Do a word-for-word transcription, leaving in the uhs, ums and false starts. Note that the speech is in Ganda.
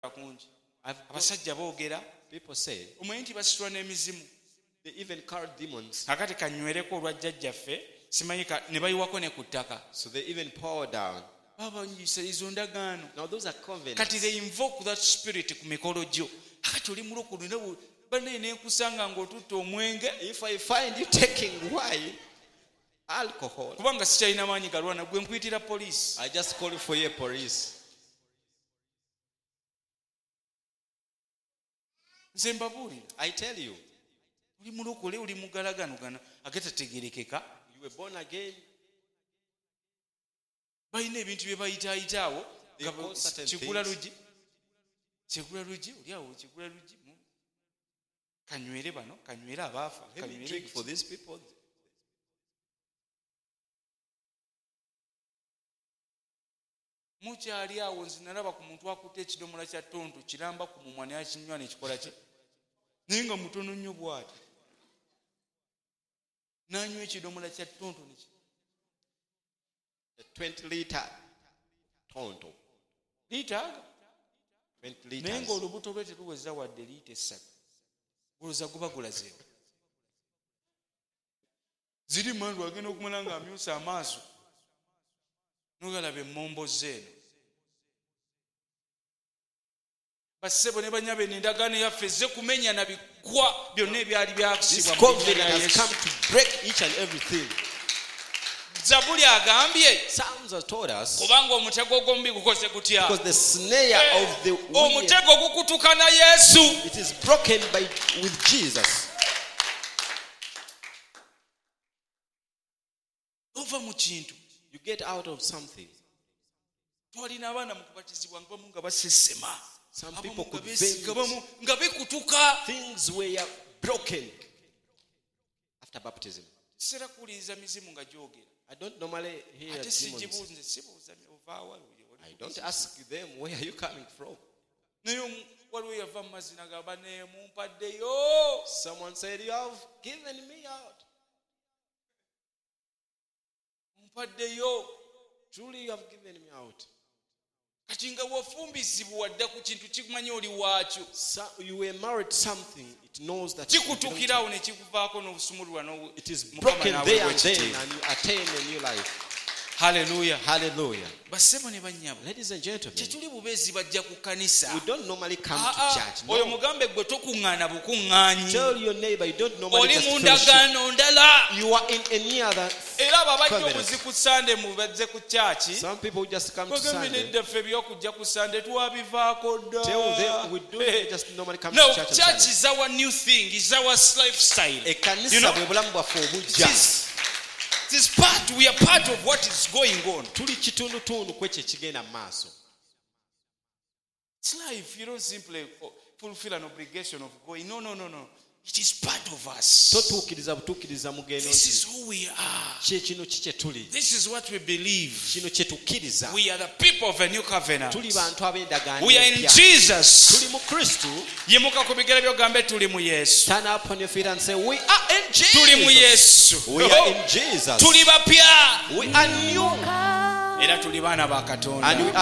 abasajja boogera people say omanyi nti basitula n'emizimu they even carry demons. akati kanywereko olwa jjajjaffe simanyi ne bayiwako ne ku ttaka So they even pour down. babanyisa izo ndagaano Now those are covenants. kati they invoke that spirit ku mikolo gyo akati oli mulokole ne banaye nenkusanga ng'otutta omwenge If I find you taking wine, alcohol, kubanga sikyalina maanyi galwana gwe nkuyitira poliisi I just call for your police. nze mbabuulira I tell you, oli mulokole oli mugalaganugana agatategerekeka you were born again. balina ebintu bye bayitaayitaawo They call certain kigula things. lugi kigula lugi oli awo kigula lugi kanywere bano kanywere abaafa Let me drink for these people. mukyali awo nze nalaba ku muntu akutte ekidomola kya ttonto kiramba ku mumwa naye akinywa nekikola kye naye nga mutono nnyo bw'ati n'anywa ekidomola kya ttonto neki A twenty liter tonto. liitaaga twenty naye liters. ng'olubuto lwe teruweza wadde liita essatu guluza guba gulazeewo ziri mandu agenda okumala ng'amyusa amaaso nogalaba emmombo zeeno bassebo ne banyabo endagaano yaffe ezze kumenya na bigwa byonna ebyali This byakisibwa mu covenant linnya lya has Yesu. come to break each and everything. Zabuli agambye Psalms have told us kubanga omutego gw'omubi gukoze gutya because the snare of the wicked, omutego gukutuka na Yesu it is broken by with Jesus. ova mu kintu You get out of something. twalina abaana mu kubatizibwa ngabamu nga basesema Some abamu people nga could beesiga, vent. abamu nga bikutuka Things were broken after baptism. kisera kuwuliriza mizimu nga gyogera I don't normally hear ate demons. sigibuuze sibuuza ovaawa I don't ask them, where are you coming from? naye omu- waliwo yava mu mazina gamba ne mumpaddeyo Someone said, you have given me out. mumpaddeyo Truly you have given me out. kati nga wafumbizibwa dda ku kintu kimanyi oli waakyo So you were married to something, it knows that you belong to kikutukirawo ne kikuvaako n'obusumululwa n'obu- it is Mukama broken n'awe there and then, bw'ekitiibwa. and you attain a new life. haleluya Hallelujah. bassebo ne bannyabo Ladies and gentlemen, tetuli bubeezi bajja ku kkanisa we don't normally come Ah, to ah, church. oyo No. mugambe gwe tokuŋŋaana bukuŋŋaanyi Tell your neighbor you don't normally oli just mu fellowship. ndagaano ndala You are in any other. era abo abajja Covenant. obuzi ku sande mubazze ku kyaki Some people just come to bagambe Sunday. neddaffe ebyokujja ku sande twabivaako dda Tell them we don't Eh, just normally come no to church on church Sunday. is our new thing, is our lifestyle. You Ekkanisa know, bwe bulamu bwaffe obujja. it is, it is part, we are part of what is going on. Tuli kitundutundu ku ekyo ekigenda mu maaso. It's life, you don't simply fulfill an obligation of going. No, no, no, no. It is part of us. Totuukiriza butuukiriza mugendo This nti is who we are. kye kino ki kye tuli. This is what we believe. Kino kye tukkiriza. We are the people of a new covenant. Tuli bantu ab'endagaano We are in empya. Jesus. Tuli mu Kristo. Yimuka ku bigere byogambe tuli mu Yesu. Stand up on your feet and say, we are in Tuli mu Jesus. Yesu. We are in Jesus. Tuli bapya. We are new. Era tuli baana ba Katonda. And we are